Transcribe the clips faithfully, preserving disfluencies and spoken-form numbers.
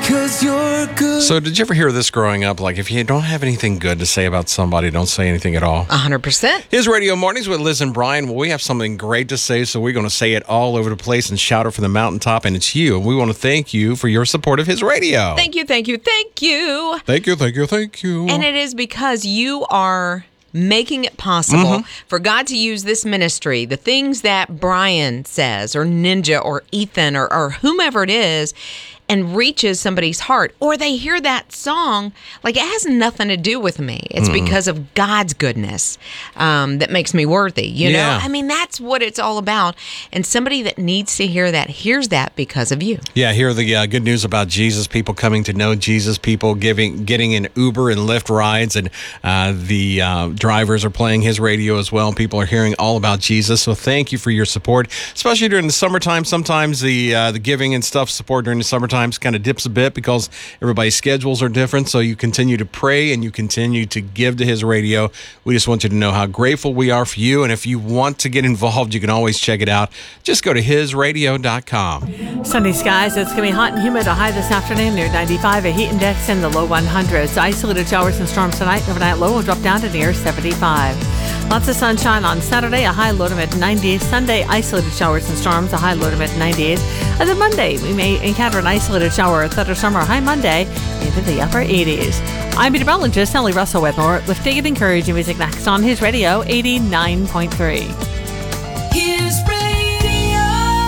'cause you're good. So did you ever hear this growing up? Like, if you don't have anything good to say about somebody, don't say anything at all. one hundred percent. His Radio Mornings with Liz and Brian. Well, we have something great to say, so we're going to say it all over the place and shout it from the mountaintop, and it's you. And we want to thank you for your support of His Radio. Thank you, thank you, thank you. Thank you, thank you, thank you. And it is because you are making it possible mm-hmm. for God to use this ministry, the things that Brian says, or Ninja, or Ethan, or, or whomever it is, and reaches somebody's heart, or they hear that song, like it has nothing to do with me. It's mm. because of God's goodness um, that makes me worthy. You yeah. know, I mean, that's what it's all about. And somebody that needs to hear that hears that because of you. Yeah, hear the uh, good news about Jesus, people coming to know Jesus, people giving, getting in Uber and Lyft rides, and uh, the uh, drivers are playing His radio as well. People are hearing all about Jesus. So thank you for your support, especially during the summertime. Sometimes the uh, the giving and stuff support during the summertime kind of dips a bit because everybody's schedules are different. So you continue to pray and you continue to give to His Radio. We just want you to know how grateful we are for you. And if you want to get involved, you can always check it out. Just go to his radio dot com. Sunny skies. It's going to be hot and humid. A high this afternoon near ninety-five. A heat index in the low one hundreds. Isolated showers and storms tonight. Overnight low will drop down to near seventy-five. Lots of sunshine on Saturday. A high low to mid nineties. Sunday, isolated showers and storms. A high low to mid nineties. And then Monday, we may encounter an isolated shower or thunderstorm or high Monday into the upper eighties. I'm meteorologist Ellie Russell with more lifting and encouraging music next on His Radio eighty-nine point three. His Radio.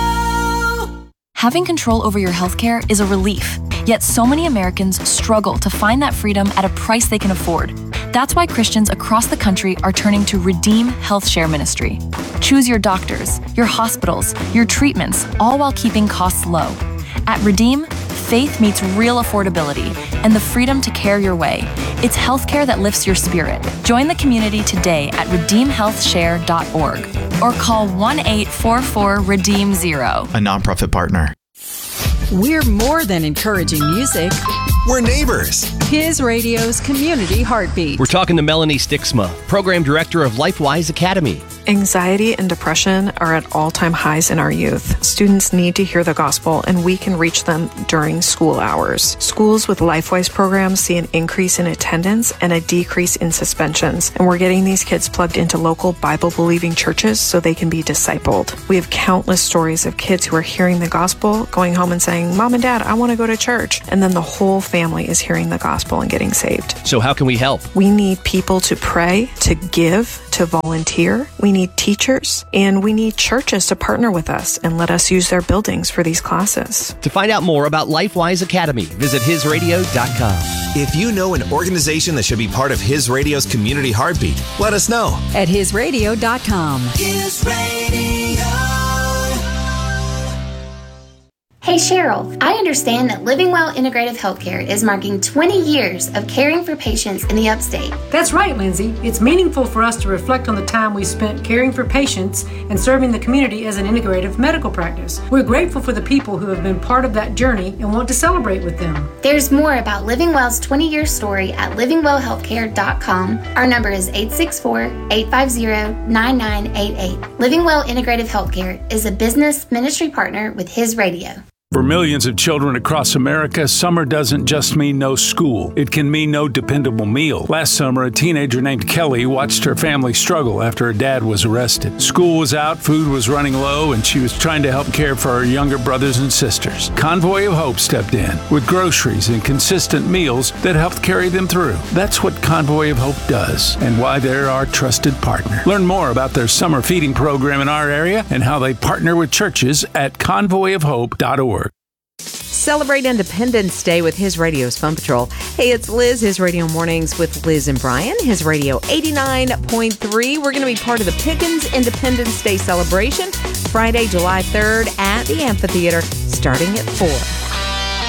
Having control over your healthcare is a relief, yet so many Americans struggle to find that freedom at a price they can afford. That's why Christians across the country are turning to Redeem Health Share Ministry. Choose your doctors, your hospitals, your treatments, all while keeping costs low. At Redeem, faith meets real affordability and the freedom to care your way. It's healthcare that lifts your spirit. Join the community today at redeem health share dot org or call one eight four four redeem zero. A nonprofit partner. We're more than encouraging music. We're neighbors. His Radio's Community Heartbeat. We're talking to Melanie Stixma, Program Director of LifeWise Academy. Anxiety and depression are at all-time highs in our youth. Students need to hear the gospel, and we can reach them during school hours. Schools with LifeWise programs see an increase in attendance and a decrease in suspensions, and we're getting these kids plugged into local Bible-believing churches so they can be discipled. We have countless stories of kids who are hearing the gospel, going home and saying, Mom and Dad, I want to go to church. And then the whole family is hearing the gospel and getting saved. So how can we help? We need people to pray, to give, to volunteer. We need teachers, and we need churches to partner with us and let us use their buildings for these classes. To find out more about LifeWise Academy, visit his radio dot com. If you know an organization that should be part of His Radio's Community Heartbeat, let us know. At his radio dot com. His Radio. Hey Cheryl, I understand that Living Well Integrative Healthcare is marking twenty years of caring for patients in the upstate. That's right, Lindsay. It's meaningful for us to reflect on the time we spent caring for patients and serving the community as an integrative medical practice. We're grateful for the people who have been part of that journey and want to celebrate with them. There's more about Living Well's twenty-year story at living well healthcare dot com. Our number is eight six four, eight five zero, nine nine eight eight. Living Well Integrative Healthcare is a business ministry partner with His Radio. For millions of children across America, summer doesn't just mean no school. It can mean no dependable meal. Last summer, a teenager named Kelly watched her family struggle after her dad was arrested. School was out, food was running low, and she was trying to help care for her younger brothers and sisters. Convoy of Hope stepped in with groceries and consistent meals that helped carry them through. That's what Convoy of Hope does and why they're our trusted partner. Learn more about their summer feeding program in our area and how they partner with churches at convoy of hope dot org. Celebrate Independence Day with His Radio's Fun Patrol. Hey, it's Liz, His Radio Mornings with Liz and Brian, His Radio eighty-nine point three. We're going to be part of the Pickens Independence Day celebration Friday, July third at the amphitheater starting at four.